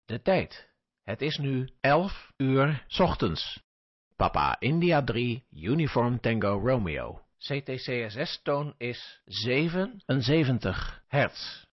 De tijd. Het is nu 11 uur 's ochtends. Papa India 3, Uniform Tango Romeo. CTCSS-toon is 77 hertz.